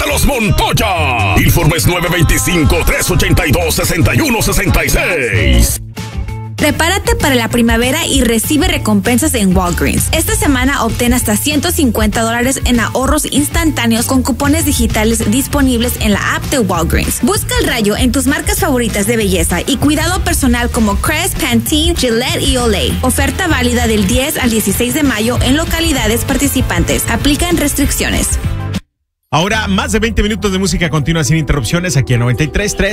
de los Montoya. Informes 925-382-6166. Prepárate para la primavera y recibe recompensas en Walgreens. Esta semana obtén hasta $150 en ahorros instantáneos con cupones digitales disponibles en la app de Walgreens. Busca el rayo en tus marcas favoritas de belleza y cuidado personal como Crest, Pantene, Gillette y Olay. Oferta válida del 10 al 16 de mayo en localidades participantes. Aplican restricciones. Ahora, más de 20 minutos de música continua sin interrupciones aquí en 93.3.